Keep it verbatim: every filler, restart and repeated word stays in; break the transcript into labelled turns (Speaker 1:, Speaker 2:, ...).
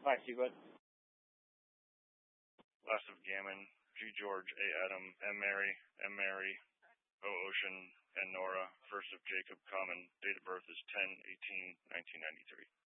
Speaker 1: Hi, Steve. Bud.
Speaker 2: Last of Gammon, G. George, A. Adam, M. Mary, M. Mary, O. Ocean, and Nora. First of Jacob, common. Date of birth is ten eighteen nineteen ninety-three.